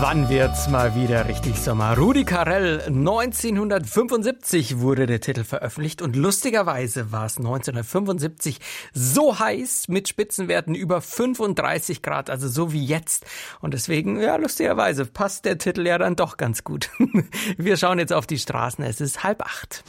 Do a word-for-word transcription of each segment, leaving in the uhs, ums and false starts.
Wann wird's mal wieder richtig Sommer? Rudi Carrell, neunzehnhundertfünfundsiebzig wurde der Titel veröffentlicht und lustigerweise war es neunzehnhundertfünfundsiebzig so heiß mit Spitzenwerten über fünfunddreißig Grad, also so wie jetzt. Und deswegen, ja, lustigerweise passt der Titel ja dann doch ganz gut. Wir schauen jetzt auf die Straßen, es ist halb acht.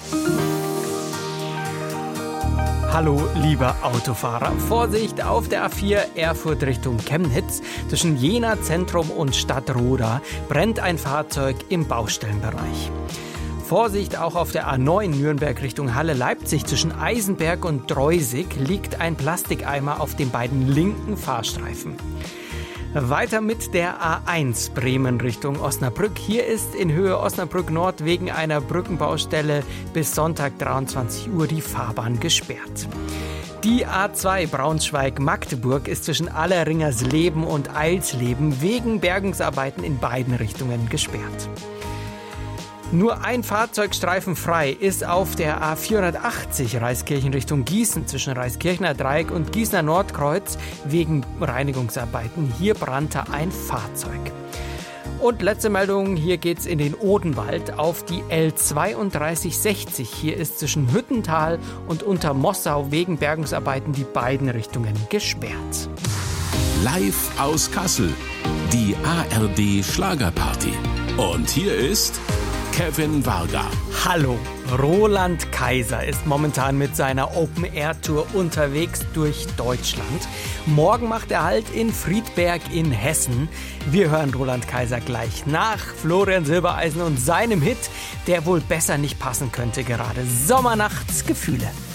Hallo, lieber Autofahrer. Vorsicht auf der A vier Erfurt Richtung Chemnitz. Zwischen Jena Zentrum und Stadtroda brennt ein Fahrzeug im Baustellenbereich. Vorsicht auch auf der A neun Nürnberg Richtung Halle-Leipzig. Zwischen Eisenberg und Dreusig liegt ein Plastikeimer auf den beiden linken Fahrstreifen. Weiter mit der A eins Bremen Richtung Osnabrück. Hier ist in Höhe Osnabrück Nord wegen einer Brückenbaustelle bis Sonntag dreiundzwanzig Uhr die Fahrbahn gesperrt. Die A zwei Braunschweig-Magdeburg ist zwischen Alleringersleben und Eilsleben wegen Bergungsarbeiten in beiden Richtungen gesperrt. Nur ein Fahrzeugstreifen frei ist auf der A vierhundertachtzig Reiskirchen Richtung Gießen zwischen Reiskirchener Dreieck und Gießener Nordkreuz wegen Reinigungsarbeiten. Hier brannte ein Fahrzeug. Und letzte Meldung, hier geht's in den Odenwald auf die L zweiunddreißig sechzig. Hier ist zwischen Hüttental und Untermossau wegen Bergungsarbeiten die beiden Richtungen gesperrt. Live aus Kassel, die A R D Schlagerparty. Und hier ist Kevin Varga. Hallo, Roland Kaiser ist momentan mit seiner Open-Air-Tour unterwegs durch Deutschland. Morgen macht er Halt in Friedberg in Hessen. Wir hören Roland Kaiser gleich nach Florian Silbereisen und seinem Hit, der wohl besser nicht passen könnte gerade. Sommernachtsgefühle.